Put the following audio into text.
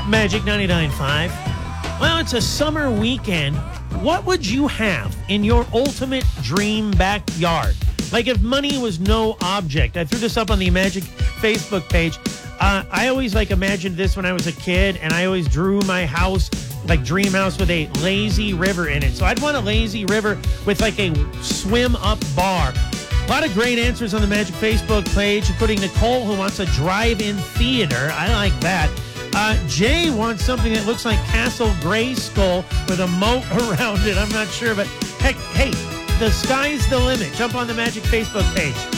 Magic 99.5. Well, it's a summer weekend. What would you have in your ultimate dream backyard? Like if money was no object. I threw this up on the Magic Facebook page. I always imagined this when I was a kid, and I always drew my house like dream house with a lazy river in it. So I'd want a lazy river with a swim up bar. A lot of great answers on the Magic Facebook page, including Nicole, who wants a drive-in theater. I like that. Jay wants something that looks like Castle Grayskull with a moat around it. I'm not sure, but heck, hey, the sky's the limit. Jump on the Magic Facebook page.